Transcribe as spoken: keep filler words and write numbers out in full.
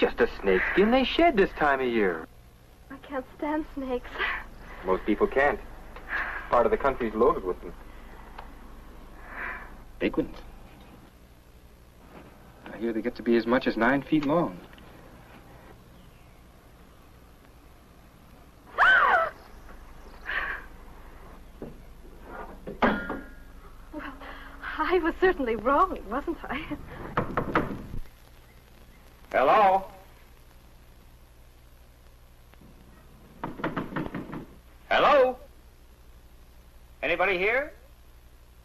just a snake skin they shed this time of year. I can't stand snakes. Most people can't. Part of the country's loaded with them. Big ones. I hear they get to be as much as nine feet long. Well, I was certainly wrong, wasn't I? Hello? Hello? Anybody here?